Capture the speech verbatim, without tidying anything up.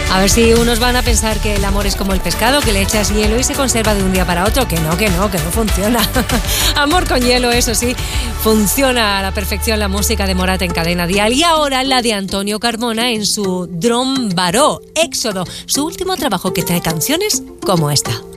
A ver si unos van a pensar que el amor es como el pescado, que le echas hielo y se conserva de un día para otro. Que no, que no, que no funciona. Amor con hielo, eso sí, funciona a la perfección la música de Morat en Cadena Dial. Y ahora la de Antonio Carmona en su Drom Baró, Éxodo, su último trabajo que trae canciones como esta.